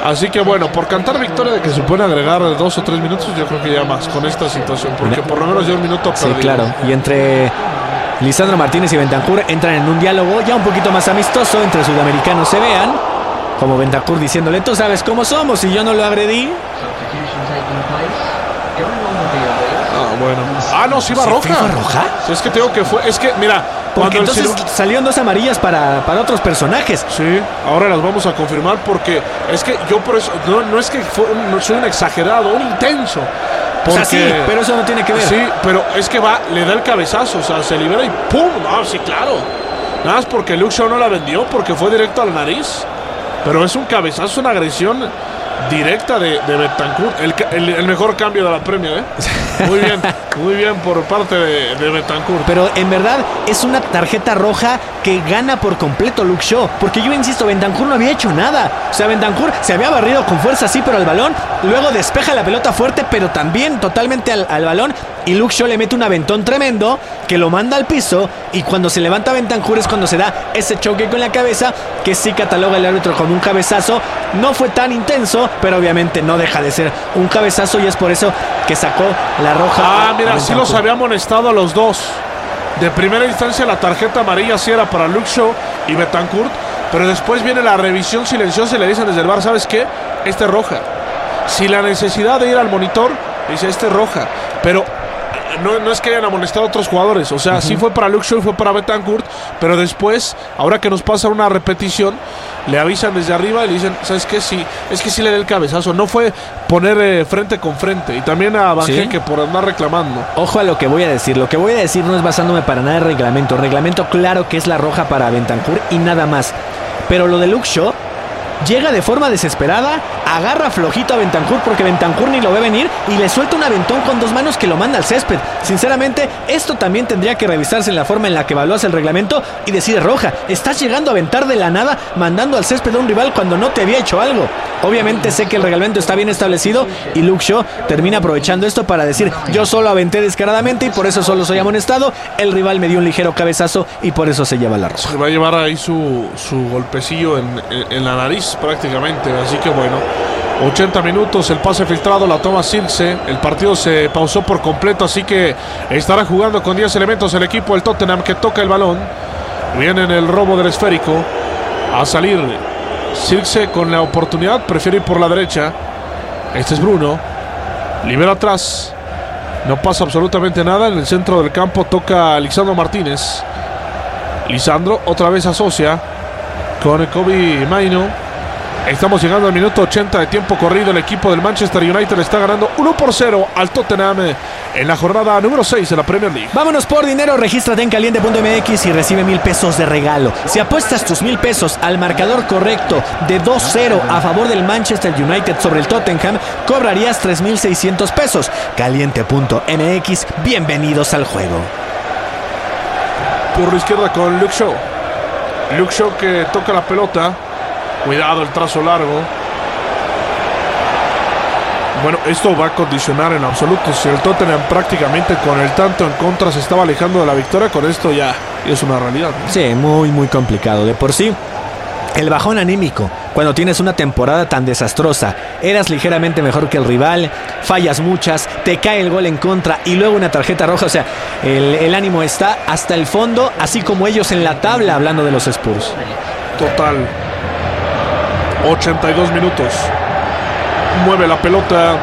Así que bueno, por cantar victoria de que se pueden agregar 2 o 3 minutos, yo creo que ya más con esta situación, porque por lo menos ya un minuto perdido. Sí, claro, y entre Lisandro Martínez y Bentancur entran en un diálogo ya un poquito más amistoso, entre sudamericanos se vean, como Bentancur diciéndole, tú sabes cómo somos y yo no lo agredí. Bueno. No, sí va roja. ¿Fue roja? Sí, es que tengo que fue. Es que, mira. Porque entonces salieron 2 amarillas para otros personajes. Sí, ahora las vamos a confirmar porque es que yo por eso. No es que no soy un exagerado, un intenso. Porque, o sea, sí, pero eso no tiene que ver. Sí, pero es que le da el cabezazo, o sea, se libera y ¡pum! No, sí, claro. Nada más porque Luke Shaw no la vendió, porque fue directo a la nariz. Pero es un cabezazo, una agresión directa de Bentancur. El mejor cambio de la Premier, ¿eh? Muy bien por parte de Bentancur. Pero en verdad es una tarjeta roja que gana por completo Luke Shaw. Porque yo insisto, Bentancur no había hecho nada. O sea, Bentancur se había barrido con fuerza, sí, pero al balón. Luego despeja la pelota fuerte, pero también totalmente al balón. Y Luke Shaw le mete un aventón tremendo que lo manda al piso. Y cuando se levanta Bentancur es cuando se da ese choque con la cabeza, que sí cataloga el árbitro como un cabezazo. No fue tan intenso, pero obviamente no deja de ser un cabezazo, y es por eso que sacó la roja. Mira, sí los había amonestado a los dos. De primera instancia la tarjeta amarilla sí era para Luke Shaw y Bentancur, pero después viene la revisión silenciosa y le dicen desde el VAR, ¿sabes qué? Esta es roja. Si la necesidad de ir al monitor, dice, esta es roja. Pero no es que hayan amonestado a otros jugadores. O sea, sí fue para Luke Shaw y fue para Bentancur, pero después, ahora que nos pasa una repetición, le avisan desde arriba y le dicen, ¿sabes qué? Sí, es que sí le da el cabezazo. No fue poner frente con frente. Y también a Banjeque por andar reclamando. Ojo a lo que voy a decir. Lo que voy a decir no es basándome para nada en reglamento. Reglamento claro que es la roja para Bentancur y nada más. Pero lo de Luke Shaw llega de forma desesperada, agarra flojito a Bentancur porque Bentancur ni lo ve venir y le suelta un aventón con 2 manos que lo manda al césped. Sinceramente, esto también tendría que revisarse en la forma en la que evalúas el reglamento y decide roja. Estás llegando a aventar de la nada, mandando al césped a un rival cuando no te había hecho algo. Obviamente sé que el reglamento está bien establecido y Luke Shaw termina aprovechando esto para decir, yo solo aventé descaradamente y por eso solo soy amonestado. El rival me dio un ligero cabezazo y por eso se lleva la roja. Se va a llevar ahí su golpecillo en la nariz prácticamente, así que bueno, 80 minutos, el pase filtrado, la toma Zirkzee, el partido se pausó por completo, así que estará jugando con 10 elementos el equipo del Tottenham, que toca el balón, viene en el robo del esférico, a salir Zirkzee con la oportunidad, prefiere ir por la derecha, este es Bruno, libera atrás, no pasa absolutamente nada, en el centro del campo toca Lisandro Martínez, Lisandro otra vez asocia con Kobbie Mainoo. Estamos llegando al minuto 80 de tiempo corrido. El equipo del Manchester United está ganando 1-0 al Tottenham en la jornada número 6 de la Premier League. Vámonos por dinero, regístrate en caliente.mx y recibe 1,000 pesos de regalo. Si apuestas tus 1,000 pesos al marcador correcto de 2-0 a favor del Manchester United sobre el Tottenham, cobrarías 3,600 pesos. Caliente.mx, bienvenidos al juego. Por la izquierda con Luke Shaw. Luke Shaw que toca la pelota. Cuidado el trazo largo. Bueno, esto va a condicionar en absoluto. Si el Tottenham prácticamente con el tanto en contra se estaba alejando de la victoria, con esto ya es una realidad. Sí, muy complicado. De por sí, el bajón anímico, cuando tienes una temporada tan desastrosa, eras ligeramente mejor que el rival, fallas muchas, te cae el gol en contra y luego una tarjeta roja. O sea, el ánimo está hasta el fondo, así como ellos en la tabla, hablando de los Spurs. Total. 82 minutos. Mueve la pelota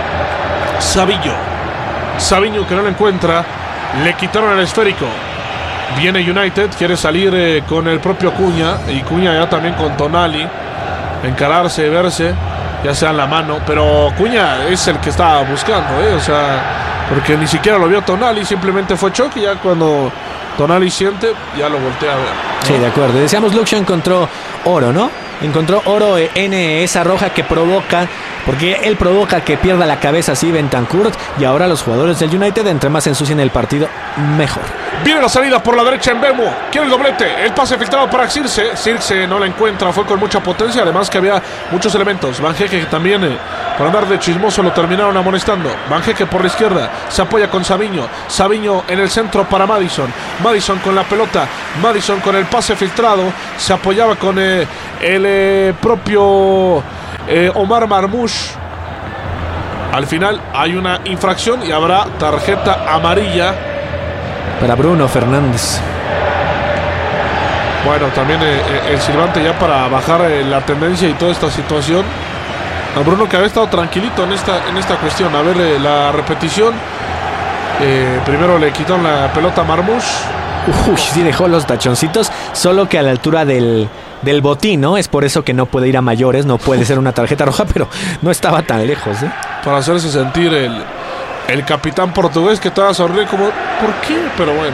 Savinho que no la encuentra. Le quitaron el esférico. Viene United, quiere salir con el propio Cunha. Y Cunha ya también con Tonali. Encararse, verse, ya sea en la mano. Pero Cunha es el que estaba buscando, o sea, porque ni siquiera lo vio Tonali. Simplemente fue choque. Y ya cuando Tonali siente, ya lo voltea a ver, ¿no? Sí, de acuerdo. Decíamos, Luke Shaw encontró oro, ¿no? Encontró oro en esa roja que provoca, porque él provoca que pierda la cabeza así Bentancur, y ahora los jugadores del United, entre más ensucien el partido, mejor. Viene la salida por la derecha en Mbeumo, quiere el doblete, el pase filtrado para Zirkzee no la encuentra, fue con mucha potencia, además que había muchos elementos. Banjeque también, por andar de chismoso, lo terminaron amonestando. Banjeque por la izquierda, se apoya con Savinho en el centro para Maddison con la pelota, Maddison con el pase filtrado, se apoyaba con el propio Omar Marmoush. Al final hay una infracción y habrá tarjeta amarilla para Bruno Fernández. Bueno, también el silbante ya para bajar la tendencia y toda esta situación. A Bruno, que había estado tranquilito en esta cuestión. A ver la repetición. Primero le quitaron la pelota a Marmoush. Uy, sí dejó los tachoncitos, solo que a la altura del botín, ¿no? Es por eso que no puede ir a mayores, no puede ser una tarjeta roja, pero no estaba tan lejos, ¿eh? Para hacerse sentir el capitán portugués, que estaba sonriendo como, ¿por qué? Pero bueno.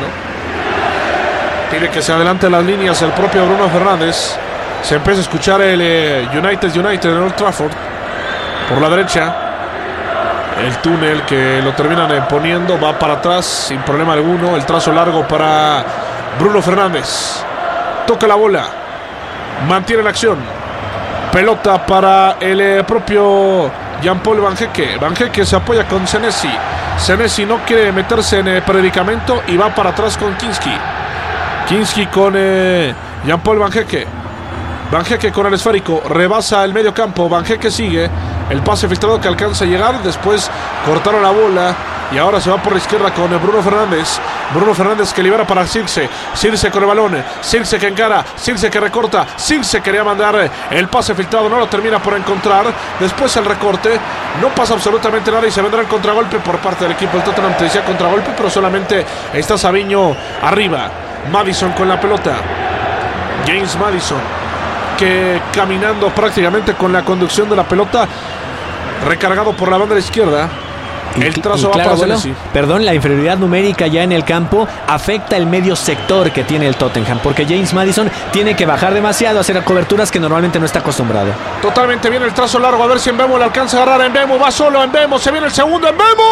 Pide que se adelante las líneas el propio Bruno Fernández. Se empieza a escuchar el United en Old Trafford. Por la derecha. El túnel que lo terminan poniendo. Va para atrás sin problema alguno. El trazo largo para Bruno Fernández. Toca la bola. Mantiene la acción. Pelota para el propio Jean-Paul Van Hecke. Van Hecke se apoya con Senesi. Senesi no quiere meterse en predicamento y va para atrás con Kinski. Kinski con Jean-Paul Van Hecke. Van Hecke con el esférico. Rebasa el medio campo. Van Hecke sigue. El pase filtrado que alcanza a llegar. Después cortaron la bola. Y ahora se va por la izquierda con Bruno Fernández. Bruno Fernández que libera para Circe. Circe con el balón. Circe que encara. Circe que recorta. Circe quería mandar el pase filtrado. No lo termina por encontrar. Después el recorte. No pasa absolutamente nada y se vendrá el contragolpe por parte del equipo. El Tottenham te decía contragolpe, pero solamente está Savinho arriba. Maddison con la pelota. James Maddison, que caminando prácticamente con la conducción de la pelota, recargado por la banda de la izquierda. El trazo va para Senesi. Perdón, la inferioridad numérica ya en el campo afecta el medio sector que tiene el Tottenham, porque James Maddison tiene que bajar demasiado, hacer coberturas que normalmente no está acostumbrado. Totalmente bien el trazo largo, a ver si Mbemo le alcanza a agarrar. Mbemo va solo, Mbemo, se viene el segundo,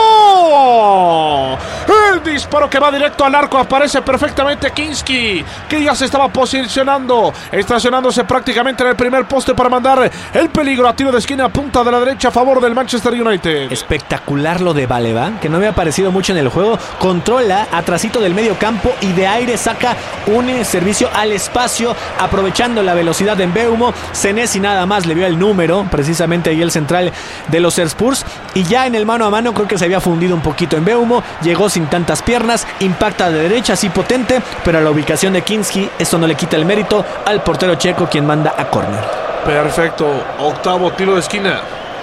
Mbemo. El disparo que va directo al arco, aparece perfectamente Kinski, que ya se estaba posicionando, estacionándose prácticamente en el primer poste para mandar el peligro a tiro de esquina, punta de la derecha a favor del Manchester United. Espectacular lo de Baleba, que no había aparecido mucho en el juego. Controla atrasito del medio campo y de aire saca un servicio al espacio, aprovechando la velocidad de Mbeumo. Senesi nada más le vio el número, precisamente ahí el central de los Spurs, y ya en el mano a mano creo que se había fundido un poquito en Mbeumo. Llegó sin tantas piernas, impacta de derecha, sí potente, pero a la ubicación de Kinski esto no le quita el mérito al portero checo, quien manda a córner. Perfecto, octavo tiro de esquina.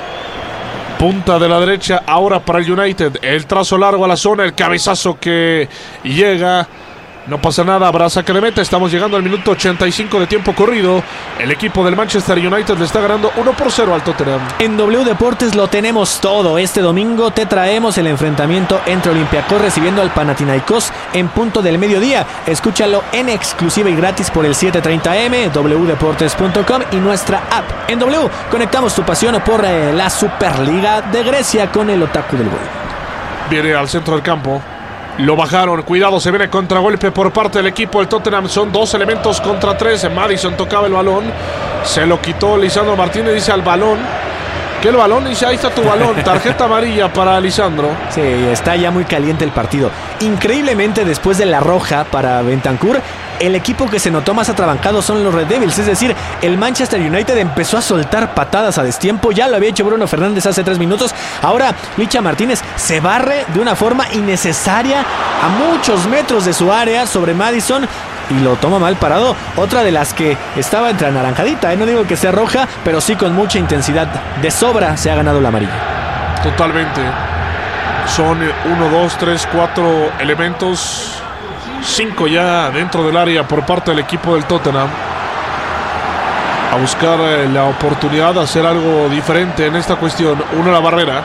Punta de la derecha ahora para el United. El trazo largo a la zona, el cabezazo que llega. No pasa nada, habrá saque de meta. Estamos llegando al minuto 85 de tiempo corrido. El equipo del Manchester United le está ganando 1-0 al Tottenham. En W Deportes lo tenemos todo. Este domingo te traemos el enfrentamiento entre Olympiacos recibiendo al Panathinaikos en punto del mediodía. Escúchalo en exclusiva y gratis por el 730M, wdeportes.com y nuestra app. En W conectamos tu pasión por la Superliga de Grecia con el Otaku del Gol. Viene al centro del campo. Lo bajaron, cuidado, se viene contragolpe por parte del equipo del Tottenham. Son 2 elementos contra 3. Maddison tocaba el balón, se lo quitó Lisandro Martínez, dice al balón. ¿Qué el balón? Dice, ahí está tu balón. Tarjeta amarilla para Lisandro. Sí, está ya muy caliente el partido. Increíblemente, después de la roja para Bentancur, el equipo que se notó más atrabancado son los Red Devils. Es decir, el Manchester United empezó a soltar patadas a destiempo. Ya lo había hecho Bruno Fernández hace 3 minutos. Ahora Licha Martínez se barre de una forma innecesaria a muchos metros de su área sobre Maddison y lo toma mal parado. Otra de las que estaba entre anaranjadita, no digo que sea roja, pero sí con mucha intensidad. De sobra se ha ganado la amarilla. Totalmente. Son 1, 2, 3, 4 elementos. 5 ya dentro del área por parte del equipo del Tottenham. A buscar la oportunidad de hacer algo diferente en esta cuestión. Uno, la barrera.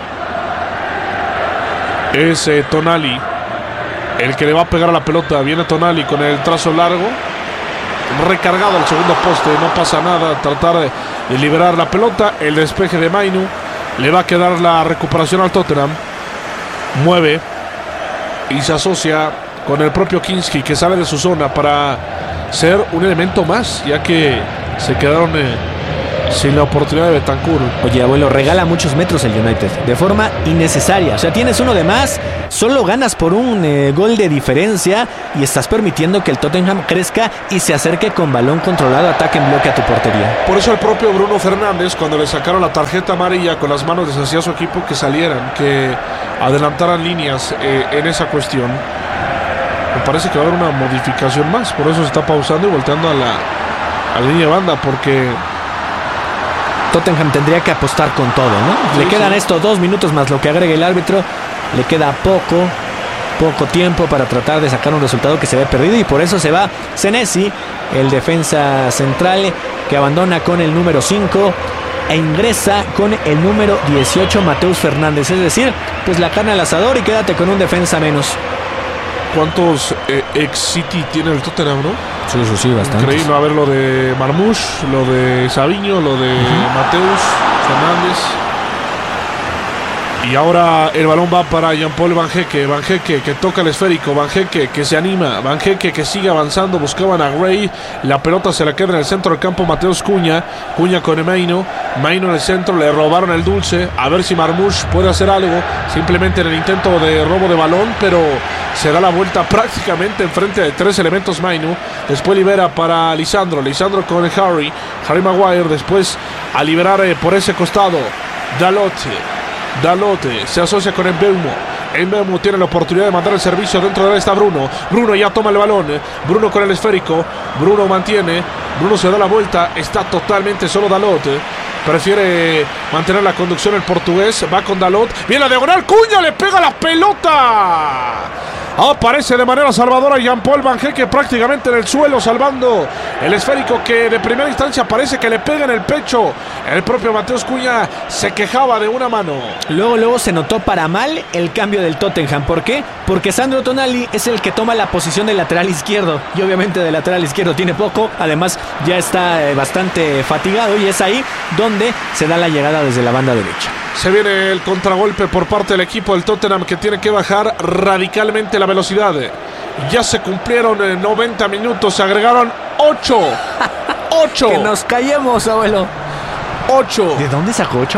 Es Tonali el que le va a pegar a la pelota. Viene Tonali con el trazo largo, recargado al segundo poste. No pasa nada, tratar de liberar la pelota. El despeje de Mainu. Le va a quedar la recuperación al Tottenham. Mueve y se asocia con el propio Kinski, que sale de su zona para ser un elemento más, ya que se quedaron Sin la oportunidad de Bentancur. Oye, abuelo, regala muchos metros el United de forma innecesaria. O sea, tienes uno de más, solo ganas por un gol de diferencia y estás permitiendo que el Tottenham crezca y se acerque con balón controlado, ataque en bloque a tu portería. Por eso el propio Bruno Fernández, cuando le sacaron la tarjeta amarilla con las manos, les hacía a su equipo que salieran, que adelantaran líneas en esa cuestión. Me parece que va a haber una modificación más, por eso se está pausando y volteando a la línea de banda, porque Tottenham tendría que apostar con todo, ¿no? Sí, le quedan sí. estos 2 minutos más lo que agregue el árbitro. Le queda poco tiempo para tratar de sacar un resultado que se ve perdido. Y por eso se va Senesi, el defensa central, que abandona con el número 5 e ingresa con el número 18, Mateus Fernández. Es decir, pues la carne al asador y quédate con un defensa menos. ¿cuántos ex-City tiene el Tottenham, no? Sí, bastante. Increíble, a ver lo de Marmoush, lo de Savinho, lo de Mateus Fernández. Y ahora el balón va para Jean-Paul Van Hecke. Van Hecke que toca el esférico. Van Hecke que se anima. Van Hecke que sigue avanzando. Buscaban a Gray. La pelota se la queda en el centro del campo Mateus Cunha. Cunha con Maino. Maino en el centro. Le robaron el dulce. A ver si Marmoush puede hacer algo. Simplemente en el intento de robo de balón. Pero se da la vuelta prácticamente enfrente de 3 elementos Maino. Después libera para Lisandro. Lisandro con Harry Maguire. Después a liberar por ese costado Dalot se asocia con Mbeumo tiene la oportunidad de mandar el servicio. Dentro de él está Bruno ya toma el balón. Bruno con el esférico. Bruno mantiene. Bruno se da la vuelta. Está totalmente solo Dalot. Prefiere mantener la conducción el portugués. Va con Dalot. Viene la diagonal. Cunha le pega la pelota. Aparece de manera salvadora Jean-Paul Van Hecke prácticamente en el suelo, salvando el esférico que de primera instancia parece que le pega en el pecho. El propio Mateus Cunha se quejaba de una mano. Luego se notó para mal el cambio del Tottenham. ¿Por qué? Porque Sandro Tonali es el que toma la posición de lateral izquierdo. Y obviamente de lateral izquierdo tiene poco. Además ya está bastante fatigado. Y es ahí donde se da la llegada desde la banda derecha. Se viene el contragolpe por parte del equipo del Tottenham, que tiene que bajar radicalmente la velocidad. Ya se cumplieron 90 minutos. Se agregaron 8. 8. Que nos callemos, abuelo. 8. ¿De dónde sacó 8?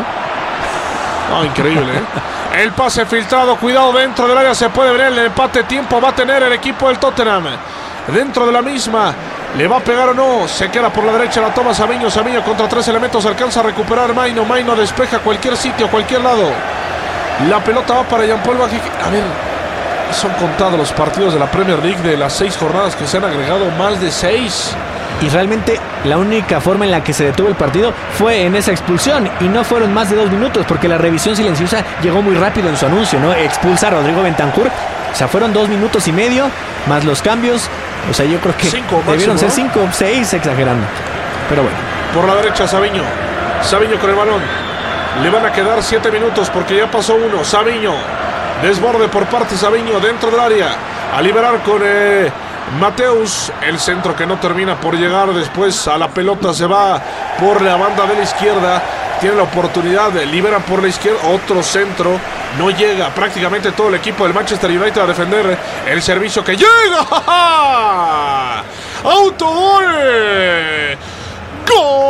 Increíble, ¿eh? El pase filtrado, cuidado dentro del área, se puede ver el empate. Tiempo va a tener el equipo del Tottenham. Dentro de la misma, ¿le va a pegar o no? Se queda por la derecha, la toma Savinho contra 3 elementos, alcanza a recuperar Maino despeja cualquier sitio, cualquier lado. La pelota va para Jean-Paul Van Hecke. A ver, son contados los partidos de la Premier League de las 6 jornadas que se han agregado, más de 6. Y realmente la única forma en la que se detuvo el partido fue en esa expulsión. Y no fueron más de 2 minutos, porque la revisión silenciosa llegó muy rápido en su anuncio, ¿no? Expulsa a Rodrigo Bentancur. O sea, fueron 2 minutos y medio, más los cambios. O sea, yo creo que 5 debieron ser máximo, 5, 6, exagerando. Pero bueno. Por la derecha Savinho con el balón. Le van a quedar 7 minutos porque ya pasó 1. Savinho, desborde por parte Savinho dentro del área. A liberar con Mateus. El centro que no termina por llegar. Después a la pelota se va por la banda de la izquierda. Tiene la oportunidad, liberan por la izquierda. Otro centro. No llega prácticamente todo el equipo del Manchester United a defender el servicio que llega. ¡Ja, ja! ¡Autogol! ¡Gol!